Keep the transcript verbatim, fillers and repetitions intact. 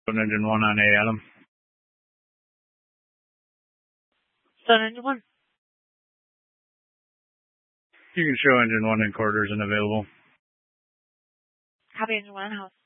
engine one on A, Adam. Stone engine one. You can show engine one in quarters and available. Copy engine one in house.